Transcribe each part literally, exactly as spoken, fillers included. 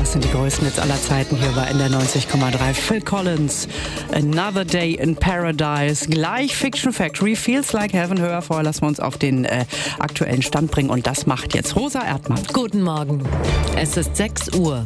Das sind die größten Hits aller Zeiten hier bei N D R neunzig Komma drei. Phil Collins, Another Day in Paradise. Gleich Fiction Factory, Feels Like Heaven. Höher vorher lassen wir uns auf den äh, aktuellen Stand bringen. Und das macht jetzt Rosa Erdmann. Guten Morgen. Es ist sechs Uhr.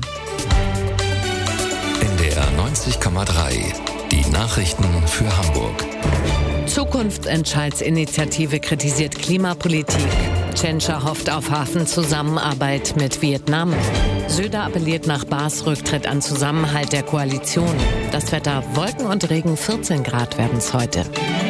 N D R neunzig Komma drei. Die Nachrichten für Hamburg. Zukunftsentscheidsinitiative kritisiert Klimapolitik. Tschentscher hofft auf Hafenzusammenarbeit mit Vietnam. Söder appelliert nach Baas Rücktritt an Zusammenhalt der Koalition. Das Wetter: Wolken und Regen, vierzehn Grad werden es heute.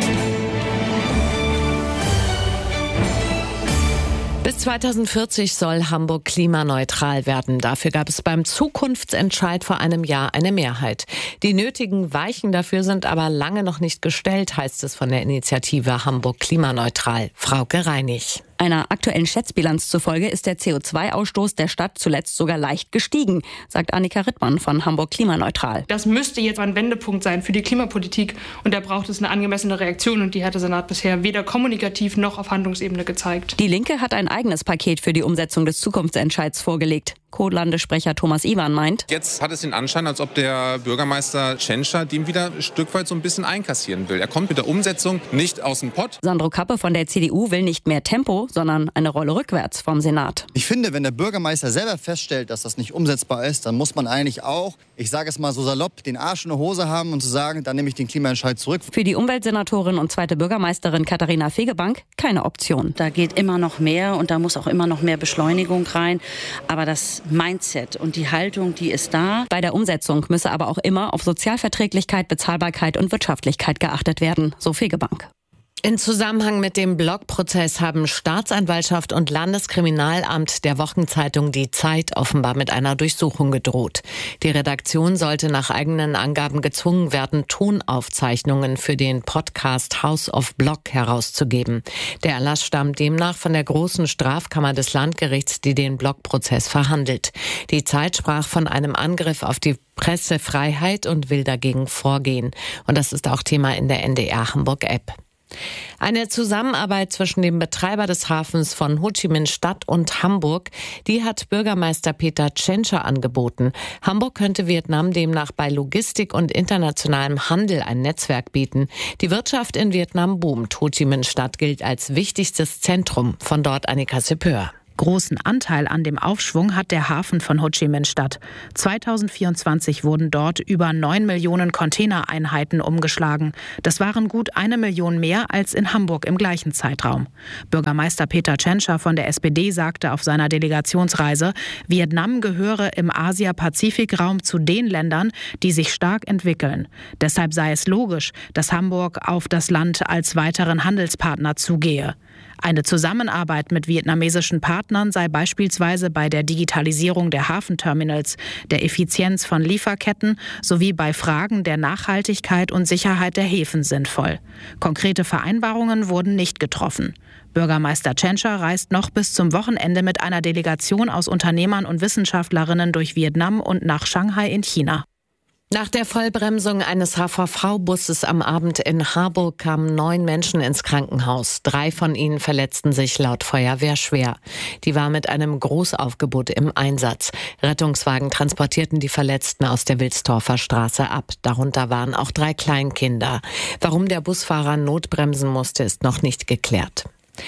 Bis zweitausendvierzig soll Hamburg klimaneutral werden. Dafür gab es beim Zukunftsentscheid vor einem Jahr eine Mehrheit. Die nötigen Weichen dafür sind aber lange noch nicht gestellt, heißt es von der Initiative Hamburg klimaneutral. Frauke Reinig. Einer aktuellen Schätzbilanz zufolge ist der C O zwei Ausstoß der Stadt zuletzt sogar leicht gestiegen, sagt Annika Rittmann von Hamburg klimaneutral. Das müsste jetzt ein Wendepunkt sein für die Klimapolitik und da braucht es eine angemessene Reaktion und die hat der Senat bisher weder kommunikativ noch auf Handlungsebene gezeigt. Die Linke hat ein eigenes Paket für die Umsetzung des Zukunftsentscheids vorgelegt. Co-Landessprecher Thomas Iwan meint: Jetzt hat es den Anschein, als ob der Bürgermeister Tschentscher dem wieder ein Stück weit so ein bisschen einkassieren will. Er kommt mit der Umsetzung nicht aus dem Pott. Sandro Kappe von der C D U will nicht mehr Tempo, sondern eine Rolle rückwärts vom Senat. Ich finde, wenn der Bürgermeister selber feststellt, dass das nicht umsetzbar ist, dann muss man eigentlich auch, ich sage es mal so salopp, den Arsch in der Hose haben und zu sagen, dann nehme ich den Klimaentscheid zurück. Für die Umweltsenatorin und zweite Bürgermeisterin Katharina Fegebank keine Option. Da geht immer noch mehr und da muss auch immer noch mehr Beschleunigung rein. Aber das Mindset und die Haltung, die ist da. Bei der Umsetzung müsse aber auch immer auf Sozialverträglichkeit, Bezahlbarkeit und Wirtschaftlichkeit geachtet werden, so Fegebank. In Zusammenhang mit dem Blogprozess haben Staatsanwaltschaft und Landeskriminalamt der Wochenzeitung Die Zeit offenbar mit einer Durchsuchung gedroht. Die Redaktion sollte nach eigenen Angaben gezwungen werden, Tonaufzeichnungen für den Podcast House of Blog herauszugeben. Der Erlass stammt demnach von der Großen Strafkammer des Landgerichts, die den Blogprozess verhandelt. Die Zeit sprach von einem Angriff auf die Pressefreiheit und will dagegen vorgehen. Und das ist auch Thema in der N D R Hamburg App. Eine Zusammenarbeit zwischen dem Betreiber des Hafens von Ho Chi Minh Stadt und Hamburg, die hat Bürgermeister Peter Tschentscher angeboten. Hamburg könnte Vietnam demnach bei Logistik und internationalem Handel ein Netzwerk bieten. Die Wirtschaft in Vietnam boomt. Ho Chi Minh Stadt gilt als wichtigstes Zentrum. Von dort Annika Seppör. Großen Anteil an dem Aufschwung hat der Hafen von Ho Chi Minh Stadt. zweitausendvierundzwanzig wurden dort über neun Millionen Containereinheiten umgeschlagen. Das waren gut eine Million mehr als in Hamburg im gleichen Zeitraum. Bürgermeister Peter Tschentscher von der S P D sagte auf seiner Delegationsreise, Vietnam gehöre im Asia-Pazifik-Raum zu den Ländern, die sich stark entwickeln. Deshalb sei es logisch, dass Hamburg auf das Land als weiteren Handelspartner zugehe. Eine Zusammenarbeit mit vietnamesischen Partnern sei beispielsweise bei der Digitalisierung der Hafenterminals, der Effizienz von Lieferketten sowie bei Fragen der Nachhaltigkeit und Sicherheit der Häfen sinnvoll. Konkrete Vereinbarungen wurden nicht getroffen. Bürgermeister Tschentscher reist noch bis zum Wochenende mit einer Delegation aus Unternehmern und Wissenschaftlerinnen durch Vietnam und nach Shanghai in China. Nach der Vollbremsung eines H V V-Busses am Abend in Harburg kamen neun Menschen ins Krankenhaus. Drei von ihnen verletzten sich laut Feuerwehr schwer. Die war mit einem Großaufgebot im Einsatz. Rettungswagen transportierten die Verletzten aus der Wilsdorfer Straße ab. Darunter waren auch drei Kleinkinder. Warum der Busfahrer notbremsen musste, ist noch nicht geklärt.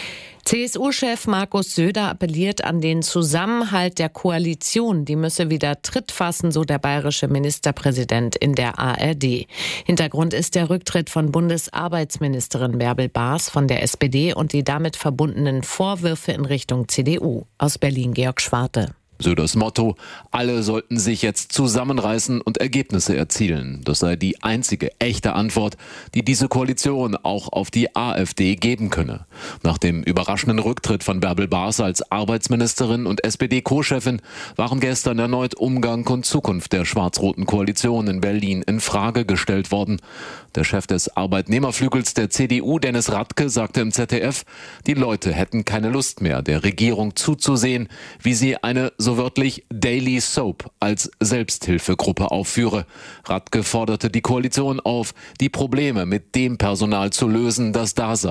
C S U-Chef Markus Söder appelliert an den Zusammenhalt der Koalition. Die müsse wieder Tritt fassen, so der bayerische Ministerpräsident in der A R D. Hintergrund ist der Rücktritt von Bundesarbeitsministerin Bärbel Baas von der S P D und die damit verbundenen Vorwürfe in Richtung C D U. Aus Berlin Georg Schwarte. Söders Motto: Alle sollten sich jetzt zusammenreißen und Ergebnisse erzielen. Das sei die einzige echte Antwort, die diese Koalition auch auf die AfD geben könne. Nach dem überraschenden Rücktritt von Bärbel Baas als Arbeitsministerin und S P D-Co-Chefin waren gestern erneut Umgang und Zukunft der schwarz-roten Koalition in Berlin in Frage gestellt worden. Der Chef des Arbeitnehmerflügels der C D U, Dennis Radke, sagte im Z D F, die Leute hätten keine Lust mehr, der Regierung zuzusehen, wie sie eine so wörtlich Daily Soap als Selbsthilfegruppe aufführe. Radke forderte die Koalition auf, die Probleme mit dem Personal zu lösen, das da sei.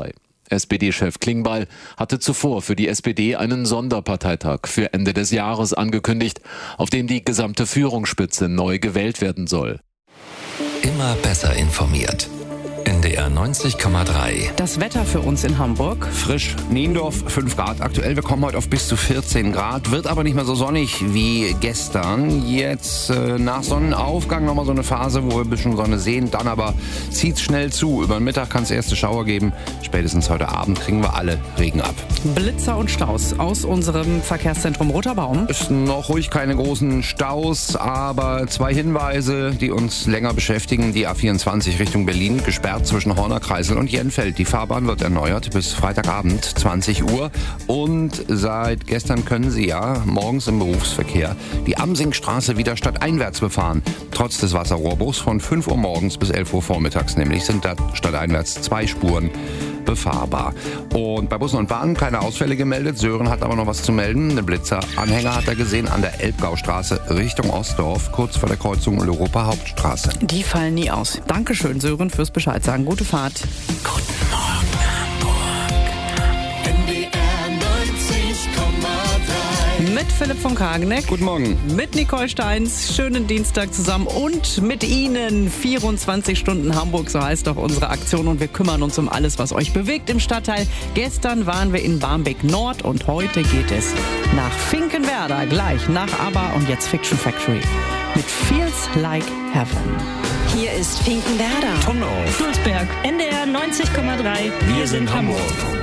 S P D-Chef Klingbeil hatte zuvor für die S P D einen Sonderparteitag für Ende des Jahres angekündigt, auf dem die gesamte Führungsspitze neu gewählt werden soll. Immer besser informiert. N D R neunzig Komma drei. Das Wetter für uns in Hamburg. Frisch, Niendorf, fünf Grad aktuell. Wir kommen heute auf bis zu vierzehn Grad. Wird aber nicht mehr so sonnig wie gestern. Jetzt äh, nach Sonnenaufgang nochmal so eine Phase, wo wir ein bisschen Sonne sehen. Dann aber zieht es schnell zu. Über den Mittag kann es erste Schauer geben. Spätestens heute Abend kriegen wir alle Regen ab. Blitzer und Staus aus unserem Verkehrszentrum Roter Baum. Es sind noch ruhig keine großen Staus, aber zwei Hinweise, die uns länger beschäftigen. Die A vierundzwanzig Richtung Berlin, gesperrt zwischen Horner Kreisel und Jenfeld. Die Fahrbahn wird erneuert bis Freitagabend zwanzig Uhr. Und seit gestern können Sie ja morgens im Berufsverkehr die Amsingstraße wieder stadteinwärts befahren. Trotz des Wasserrohrbruchs von fünf Uhr morgens bis elf Uhr vormittags. Nämlich sind da stadteinwärts zwei Spuren befahrbar. Und bei Bussen und Bahnen keine Ausfälle gemeldet. Sören hat aber noch was zu melden. Eine Blitzeranhänger hat er gesehen an der Elbgaustraße Richtung Ostdorf, kurz vor der Kreuzung Europa Hauptstraße. Die fallen nie aus. Dankeschön, Sören, fürs Bescheid sagen. Gute Fahrt. Guten Morgen, Hamburg. N D R neunzig Komma drei. Mit Philipp von Kageneck. Guten Morgen. Mit Nicole Steins. Schönen Dienstag zusammen und mit Ihnen. vierundzwanzig Stunden Hamburg, so heißt doch unsere Aktion. Und wir kümmern uns um alles, was euch bewegt im Stadtteil. Gestern waren wir in Barmbek Nord und heute geht es nach Finkenwerder. Gleich nach ABBA und jetzt Fiction Factory mit Feels Like Heaven. Hier ist Finkenwerder. Tonau. Schulzberg. N D R neunzig Komma drei. Wir sind Hamburg.